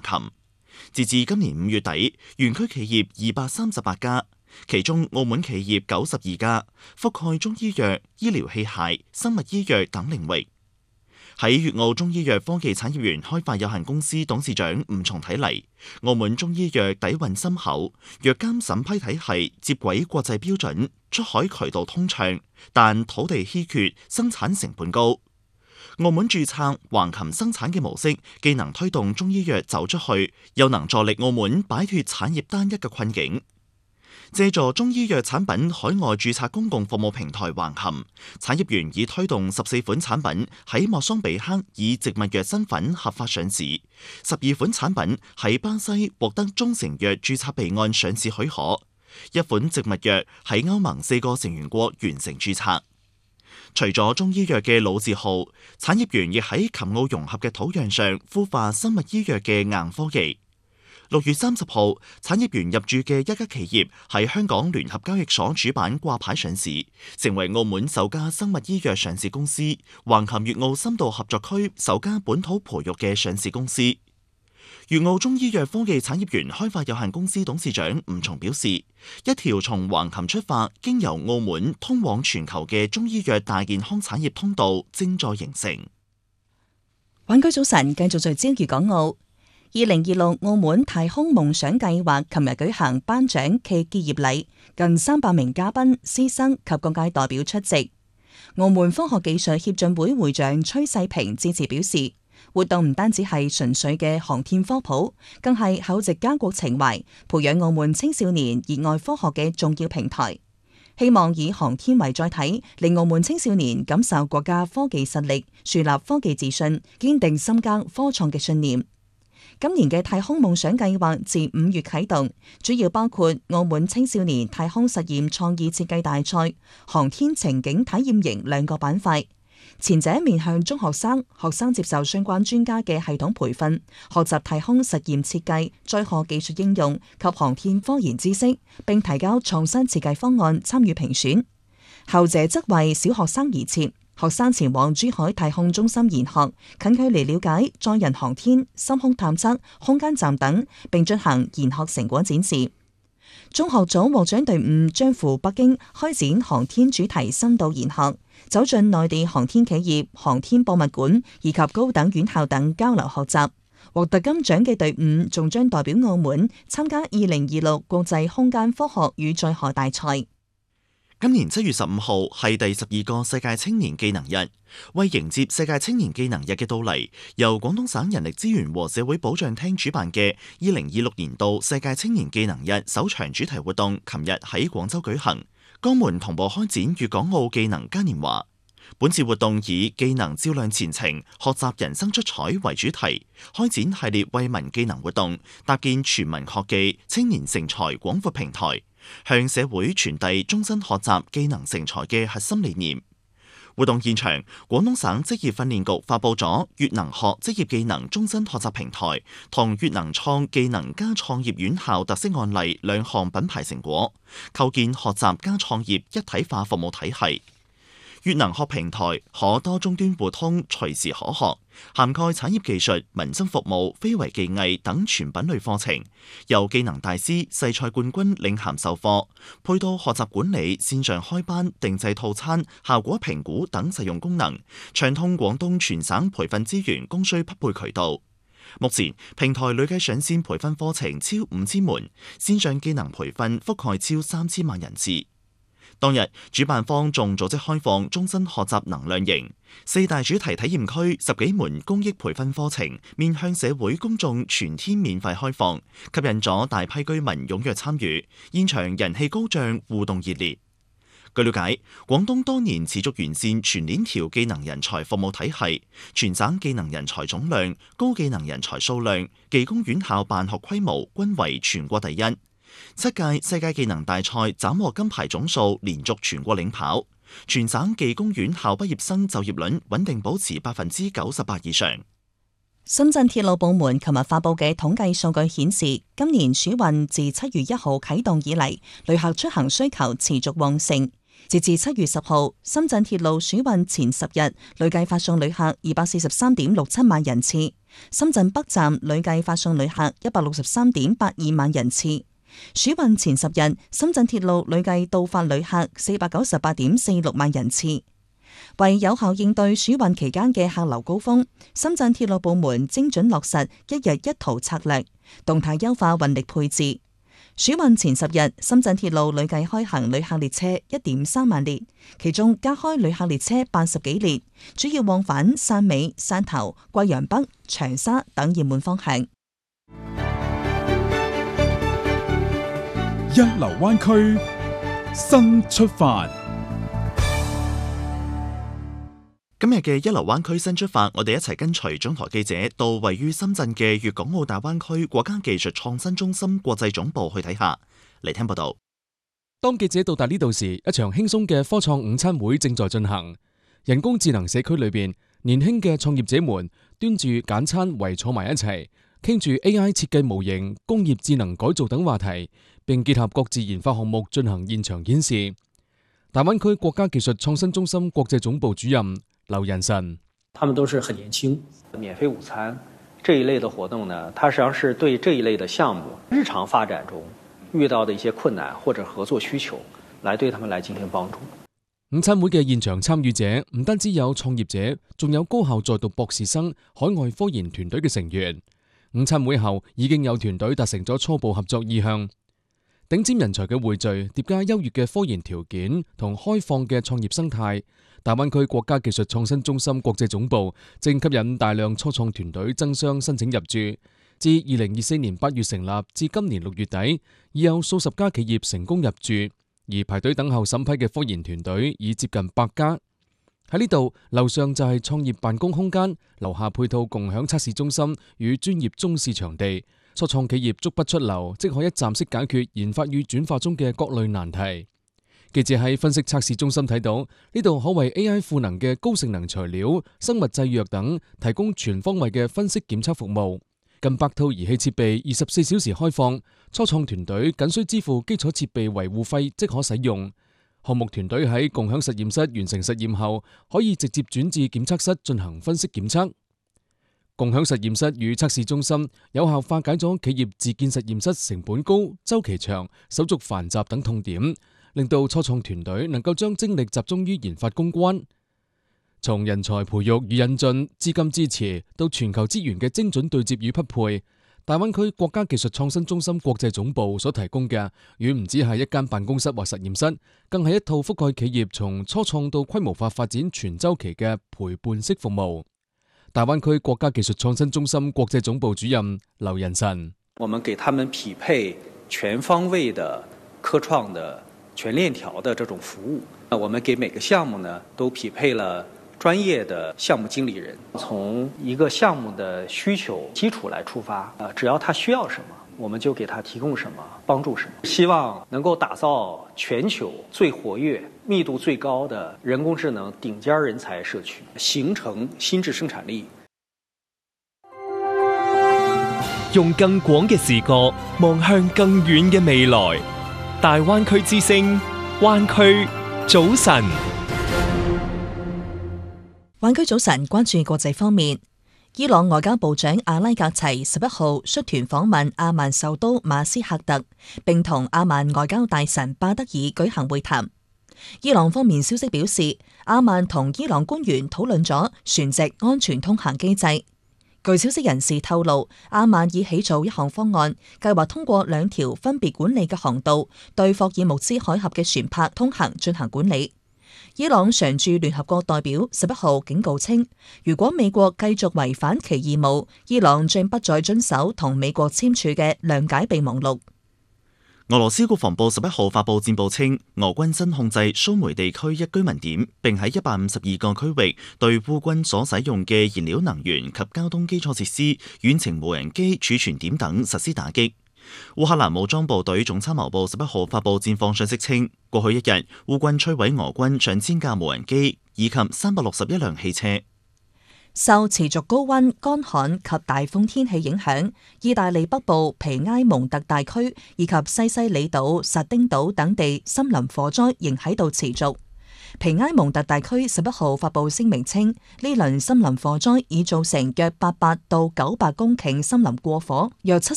琴。截至今年5月底，園區企業238家，其中澳門企業92家，覆蓋中醫藥、醫療器械、生物醫藥等領域。喺粵澳中醫藥科技產業園開發有限公司董事長吳松睇嚟，澳門中醫藥底蘊深厚，藥監審批體系接軌國際標準，出海渠道通暢，但土地稀缺，生產成本高。澳門註冊橫琴生產嘅模式，既能推動中醫藥走出去，又能助力澳門擺脫產業單一嘅困境。借助中醫藥產品海外註冊公共服務平台橫琴，產業園已推動14款產品喺莫桑比克以植物藥身份合法上市，12款產品喺巴西獲得中成藥註冊備案上市許可，1款植物藥喺歐盟4個成員國完成註冊。除咗中醫藥嘅老字號，產業園亦喺琴澳融合嘅土壤上孵化生物醫藥嘅硬科技。6月30號，產業園入駐嘅一家企業喺香港聯合交易所主板掛牌上市，成為澳門首家生物醫藥上市公司，橫琴粵澳深度合作區首家本土培育嘅上市公司。粵澳中醫藥科技產業園開發有限公司董事長吳松表示，一條從橫琴出發，經由澳門通往全球嘅中醫藥大健康產業通道正在形成。 灣區早晨，繼續聚焦粵港澳。2026澳門太空夢想計劃琴日舉行頒獎暨結業禮，近300名嘉賓、師生及各界代表出席。澳門科學技術協進會會長崔世平致辭表示，活動唔單止係純粹嘅航天科普，更係厚植家國情懷，培養澳門青少年熱愛科學嘅重要平台。希望以航天為載體，令澳門青少年感受國家科技實力，樹立科技自信，堅定深耕科創嘅信念。今年嘅太空夢想計劃自5月啟動，主要包括澳門青少年太空實驗創意設計大賽、航天情景體驗營2個板塊。前者面向中學生，學生接受相關專家嘅系統培訓，學習太空實驗設計、載荷技術應用及航天科研知識，並提交創新設計方案參與評選。後者則為小學生而設。學生前往珠海太空中心研學，近距離了解載人航天、深空探測、空間站等，並進行研學成果展示。中學組獲獎隊伍將赴北京開展航天主題深度研學，走進內地航天企業、航天博物館以及高等院校等交流學習。獲得金獎嘅隊伍仲將代表澳門參加2026國際空間科學與載荷大賽。 今年7月15號係第12個世界青年技能日，為迎接世界青年技能日嘅到嚟，由廣東省人力資源和社會保障廳主辦嘅2026年度世界青年技能日首場主題活動，琴日喺廣州舉行，江門同步開展粵港澳技能嘉年華。本次活動以技能照亮前程，學習人生出彩為主題，開展系列惠民技能活動，搭建全民學技、青年成才廣闊平台，向社會傳遞終身學習技能成才嘅核心理念。活動現場，廣東省職業訓練局發佈咗粵能學職業技能終身學習平台同粵能創技能加創業院校特色案例2項品牌成果，構建學習加創業一體化服務體系。粵能學平台可多終端互通，隨時可學，涵蓋產業技術、民生服務、非遺技藝等全品類課程，由技能大師、世賽冠軍領銜授課，配套學習管理、線上開班、定製套餐、效果評估等實用功能，暢通廣東全省培訓資源供需匹配渠道。目前平台累計上線培訓課程超5000門，線上技能培訓覆蓋超3000萬人次。當日，主辦方仲組織開放終身學習能量營，4大主題體驗區10幾門公益培訓課程，面向社會公眾全天免費開放，吸引咗大批居民踴躍參與，現場人氣高漲，互動熱烈。據了解，廣東多年持續完善全鏈條技能人才服務體系，全省技能人才總量、高技能人才數量、技工院校辦學規模均為全國第一。7屆世界技能大賽斬獲金牌總數連續全國領跑，全省技工院校畢業生就業率穩定保持98%以上。 深圳鐵路部門琴日發佈嘅統計數據顯示，今年暑運自7月1號啟動以嚟，旅客出行需求持續旺盛。 截至7月10號，深圳鐵路暑運前10日累計發送旅客243.67萬人次，深圳北站累計發送旅客163.82萬人次。暑運前10日，深圳鐵路累計到發旅客498.46萬人次。為有效應對暑運期間嘅客流高峰，深圳鐵路部門精準落實一日一途策略，動態優化運力配置。暑運前10日，深圳鐵路累計開行旅客列車1.3萬列，其中加開旅客列車80幾列，主要往返汕尾、汕頭、貴陽北、長沙等熱門方向。 一流灣區新出發。 今日嘅一流灣區新出發，我哋一齊跟隨中台記者到位於深圳嘅粵港澳大灣區國家技術創新中心國際總部去睇下。嚟聽報道。 當記者到達呢度時，一場輕鬆嘅科創午餐會正在進行。人工智能社區裏邊，年輕嘅創業者們端住簡餐圍坐埋一齊，傾住 AI 設計模型、工業智能改造等話題，並結合各自研發項目進行現場演示。大灣區國家技術創新中心國際總部主任劉仁臣， 他們都是很年輕。免費午餐這一類的活動呢，它實際上是對這一類的項目日常發展中遇到的一些困難或者合作需求，來對他們來進行幫助。 午餐會嘅現場參與者唔單止有創業者，仲有高校在讀博士生、海外科研團隊嘅成員。午餐會後已經有團隊達成咗初步合作意向。頂尖人才嘅匯聚，疊加優越嘅科研條件同開放嘅創業生態，大灣區國家技術創新中心國際總部正吸引大量初創團隊爭相申請入駐。自2024年8月成立至今年6月底，已有數十家企業成功入駐，而排隊等候審批嘅科研團隊已接近100家。喺呢度，樓上就係創業辦公空間，樓下配套共享測試中心與專業中試場地。初創企業足不出樓，即可一站式解決研發與轉化中嘅各類難題。記者喺分析測試中心睇到，呢度可為 AI 賦能嘅高性能材料、生物製藥等提供全方位嘅分析檢測服務。近100套儀器設備24小時開放，初創團隊僅需支付基礎設備維護費即可使用。項目團隊喺共享實驗室完成實驗後，可以直接轉至檢測室進行分析檢測。共享實驗室與測試中心有效化解咗企業自建實驗室成本高、周期長、手續繁雜等痛點，令到初創團隊能夠將精力集中於研發攻關。從人才培育與引進、資金支持到全球資源嘅精準對接與匹配，大灣區國家技術創新中心國際總部所提供嘅，遠唔止係一間辦公室或實驗室，更係一套覆蓋企業從初創到規模化發展全周期嘅陪伴式服務。大灣區國家技術創新中心國際總部主任劉仁臣， 我們給他們匹配全方位的科創的全鏈條的這種服務。我們給每個項目呢都匹配了專業的項目經理人，從一個項目的需求基礎來出發，只要他需要什麼，我們就給他提供什麼，幫助什麼，希望能夠打造全球最活躍、密度最高的人工智能頂尖人才社區，形成新質生產力。 用更廣嘅視角望向更遠嘅未來，大灣區之聲，灣區早晨。 灣區早晨，關注國際方面。伊朗外交部長阿拉格齊11號率團訪問阿曼首都馬斯喀特，並同阿曼外交大臣巴德爾舉行會談。伊朗方面消息表示，阿曼同伊朗官員討論咗船隻安全通行機制。據消息人士透露，阿曼已起草一項方案，計劃通過2條分別管理嘅航道，對霍爾木茲海峽嘅船舶通行進行管理。伊朗常駐聯合國代表11號警告稱，如果美國繼續違反其義務，伊朗將不再遵守同美國簽署嘅諒解備忘錄。 俄羅斯國防部11號發布戰報稱，俄軍真控制蘇梅地區一居民點，並喺152個區域對烏軍所使用嘅燃料能源及交通基礎設施、遠程無人機儲存點等實施打擊。烏克蘭武裝部隊總參謀部11號發布戰況信息稱，過去一日烏軍摧毀俄軍上千架無人機以及361輛汽車。 受持續高溫、乾旱及大風天氣影響，意大利北部皮埃蒙特大區以及西西里島、薩丁島等地森林火災仍喺度持續。皮埃蒙特大區11號發布聲明稱，呢輪森林火災已造成約800到900公頃森林過火，約70